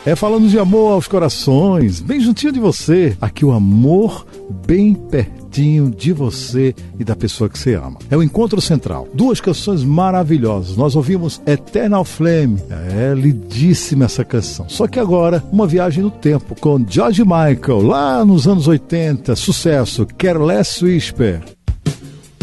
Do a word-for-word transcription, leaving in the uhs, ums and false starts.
É falando de amor aos corações, bem juntinho de você. Aqui o amor bem pertinho de você e da pessoa que você ama. É o Encontro Central. Duas canções maravilhosas. Nós ouvimos Eternal Flame. É lindíssima essa canção. Só que agora, uma viagem no tempo com George Michael, lá nos anos oitenta. Sucesso, Careless Whisper.